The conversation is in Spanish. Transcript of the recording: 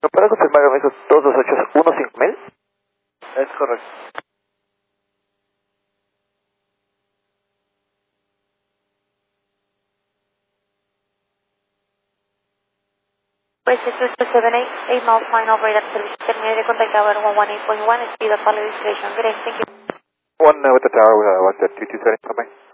¿No para confirmar me dijo 22815.000? Es correcto. Pues 278 miles final over that service. Terminé de contactar a 118.1 speed of following station. Great, thank you. One with the tower, what's that, 227 for me?